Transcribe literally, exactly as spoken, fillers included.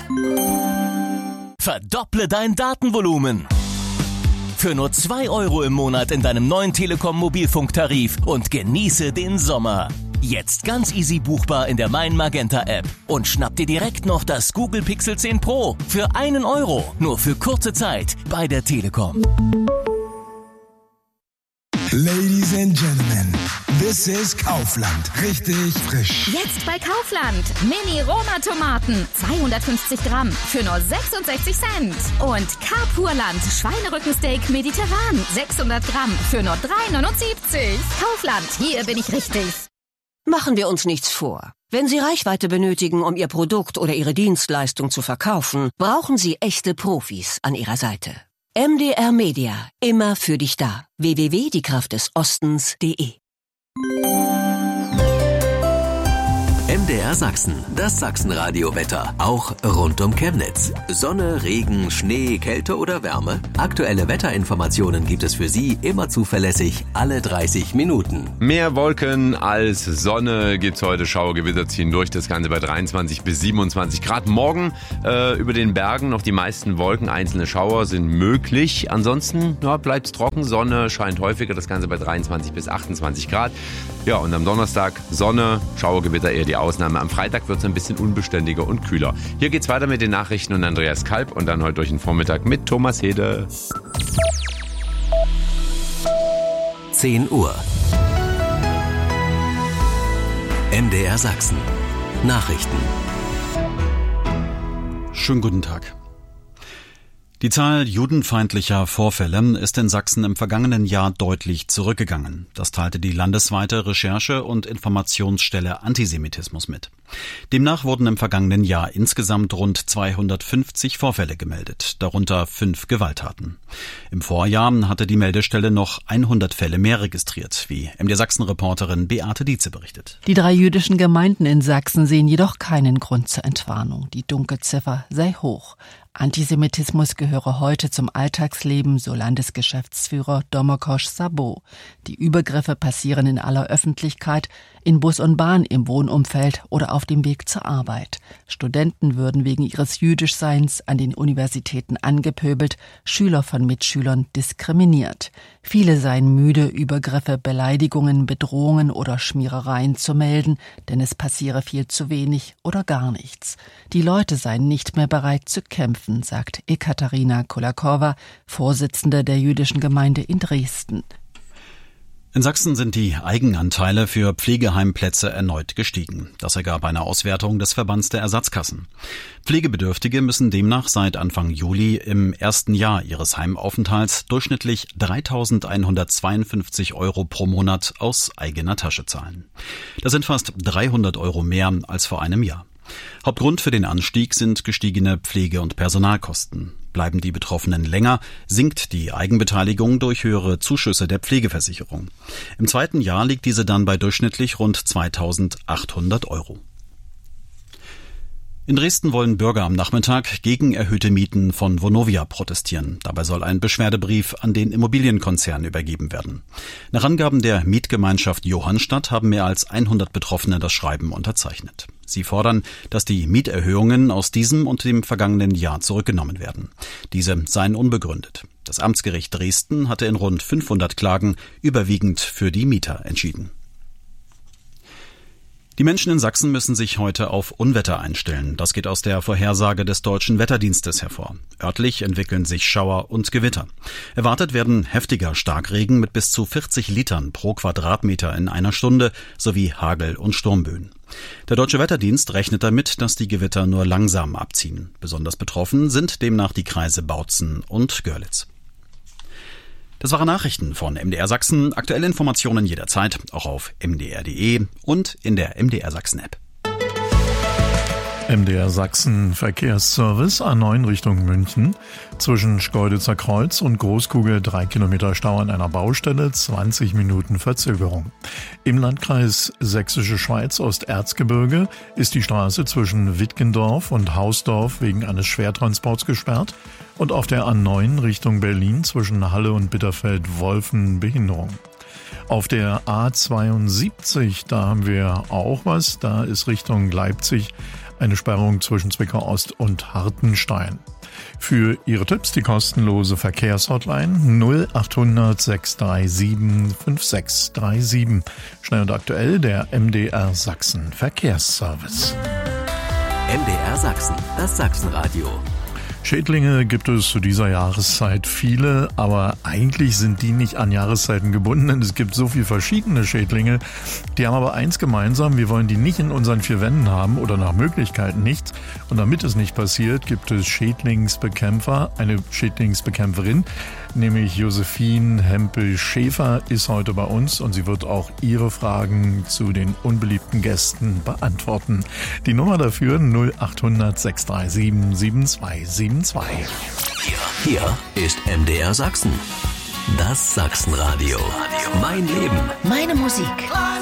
Verdopple dein Datenvolumen. Für nur zwei Euro im Monat in deinem neuen Telekom-Mobilfunktarif und genieße den Sommer. Jetzt ganz easy buchbar in der Mein Magenta App. Und schnapp dir direkt noch das Google Pixel zehn Pro für einen Euro. Nur für kurze Zeit bei der Telekom. Ladies and Gentlemen, this is Kaufland. Richtig frisch. Jetzt bei Kaufland. Mini-Roma-Tomaten. zweihundertfünfzig Gramm für nur sechsundsechzig Cent. Und Carpurland Schweinerückensteak mediterran. sechshundert Gramm für nur drei neunundsiebzig. Kaufland, hier bin ich richtig. Machen wir uns nichts vor. Wenn Sie Reichweite benötigen, um Ihr Produkt oder Ihre Dienstleistung zu verkaufen, brauchen Sie echte Profis an Ihrer Seite. M D R Media, immer für dich da. w w w punkt die kraft des ostens punkt de M D R Sachsen, das Sachsenradio-Wetter, auch rund um Chemnitz. Sonne, Regen, Schnee, Kälte oder Wärme? Aktuelle Wetterinformationen gibt es für Sie immer zuverlässig alle dreißig Minuten. Mehr Wolken als Sonne gibt's heute. Schauergewitter ziehen durch, das Ganze bei dreiundzwanzig bis siebenundzwanzig Grad. Morgen äh, über den Bergen noch die meisten Wolken, einzelne Schauer sind möglich. Ansonsten ja, bleibt's trocken, Sonne scheint häufiger, das Ganze bei dreiundzwanzig bis achtundzwanzig Grad. Ja, und am Donnerstag Sonne, Schauergewitter eher die Ausnahme. Am Freitag wird es ein bisschen unbeständiger und kühler. Hier geht's weiter mit den Nachrichten und Andreas Kalb und dann heute durch den Vormittag mit Thomas Hede. zehn Uhr. M D R Sachsen. Nachrichten. Schönen guten Tag. Die Zahl judenfeindlicher Vorfälle ist in Sachsen im vergangenen Jahr deutlich zurückgegangen. Das teilte die landesweite Recherche- und Informationsstelle Antisemitismus mit. Demnach wurden im vergangenen Jahr insgesamt rund zweihundertfünfzig Vorfälle gemeldet, darunter fünf Gewalttaten. Im Vorjahr hatte die Meldestelle noch hundert Fälle mehr registriert, wie M D R Sachsen-Reporterin Beate Dietze berichtet. Die drei jüdischen Gemeinden in Sachsen sehen jedoch keinen Grund zur Entwarnung. Die Dunkelziffer sei hoch. Antisemitismus gehöre heute zum Alltagsleben, so Landesgeschäftsführer Domokosch Sabo. Die Übergriffe passieren in aller Öffentlichkeit, in Bus und Bahn, im Wohnumfeld oder auf dem Weg zur Arbeit. Studenten würden wegen ihres Jüdischseins an den Universitäten angepöbelt, Schüler von Mitschülern diskriminiert. Viele seien müde, Übergriffe, Beleidigungen, Bedrohungen oder Schmierereien zu melden, denn es passiere viel zu wenig oder gar nichts. Die Leute seien nicht mehr bereit zu kämpfen, sagt Ekaterina Kolakowa, Vorsitzende der jüdischen Gemeinde in Dresden. In Sachsen sind die Eigenanteile für Pflegeheimplätze erneut gestiegen. Das ergab eine Auswertung des Verbands der Ersatzkassen. Pflegebedürftige müssen demnach seit Anfang Juli im ersten Jahr ihres Heimaufenthalts durchschnittlich dreitausendeinhundertzweiundfünfzig Euro pro Monat aus eigener Tasche zahlen. Das sind fast dreihundert Euro mehr als vor einem Jahr. Hauptgrund für den Anstieg sind gestiegene Pflege- und Personalkosten. Bleiben die Betroffenen länger, sinkt die Eigenbeteiligung durch höhere Zuschüsse der Pflegeversicherung. Im zweiten Jahr liegt diese dann bei durchschnittlich rund zweitausendachthundert Euro. In Dresden wollen Bürger am Nachmittag gegen erhöhte Mieten von Vonovia protestieren. Dabei soll ein Beschwerdebrief an den Immobilienkonzern übergeben werden. Nach Angaben der Mietgemeinschaft Johannstadt haben mehr als hundert Betroffene das Schreiben unterzeichnet. Sie fordern, dass die Mieterhöhungen aus diesem und dem vergangenen Jahr zurückgenommen werden. Diese seien unbegründet. Das Amtsgericht Dresden hatte in rund fünfhundert Klagen überwiegend für die Mieter entschieden. Die Menschen in Sachsen müssen sich heute auf Unwetter einstellen. Das geht aus der Vorhersage des Deutschen Wetterdienstes hervor. Örtlich entwickeln sich Schauer und Gewitter. Erwartet werden heftiger Starkregen mit bis zu vierzig Litern pro Quadratmeter in einer Stunde sowie Hagel- und Sturmböen. Der Deutsche Wetterdienst rechnet damit, dass die Gewitter nur langsam abziehen. Besonders betroffen sind demnach die Kreise Bautzen und Görlitz. Das waren Nachrichten von M D R Sachsen. Aktuelle Informationen jederzeit, auch auf m d r punkt d e und in der M D R Sachsen App. M D R Sachsen Verkehrsservice A neun Richtung München. Zwischen Schkeuditzer Kreuz und Großkugel drei Kilometer Stau an einer Baustelle, zwanzig Minuten Verzögerung. Im Landkreis Sächsische Schweiz Osterzgebirge ist die Straße zwischen Wittgendorf und Hausdorf wegen eines Schwertransports gesperrt und auf der A neun Richtung Berlin zwischen Halle und Bitterfeld-Wolfen Behinderung. Auf der A zweiundsiebzig, da haben wir auch was, da ist Richtung Leipzig eine Sperrung zwischen Zwickau Ost und Hartenstein. Für Ihre Tipps die kostenlose Verkehrshotline null achthundert sechs drei sieben fünf sechs drei sieben. Schnell und aktuell der M D R Sachsen Verkehrsservice. M D R Sachsen, das Sachsenradio. Schädlinge gibt es zu dieser Jahreszeit viele, aber eigentlich sind die nicht an Jahreszeiten gebunden, denn es gibt so viele verschiedene Schädlinge. Die haben aber eins gemeinsam, wir wollen die nicht in unseren vier Wänden haben oder nach Möglichkeit nicht. Und damit es nicht passiert, gibt es Schädlingsbekämpfer, eine Schädlingsbekämpferin, nämlich Josephine Hempel-Schäfer ist heute bei uns und sie wird auch Ihre Fragen zu den unbeliebten Gästen beantworten. Die Nummer dafür null achthundert sechs drei sieben sieben zwei sieben zwei. Hier, hier ist M D R Sachsen. Das Sachsenradio. Mein Leben. Meine Musik.